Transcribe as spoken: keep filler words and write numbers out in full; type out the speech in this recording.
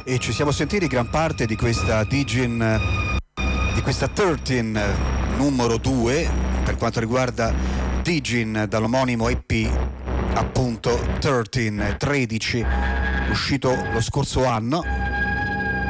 e ci siamo sentiti gran parte di questa Digin, di questa tredici numero due per quanto riguarda Digin dall'omonimo E P appunto tredici, tredici uscito lo scorso anno.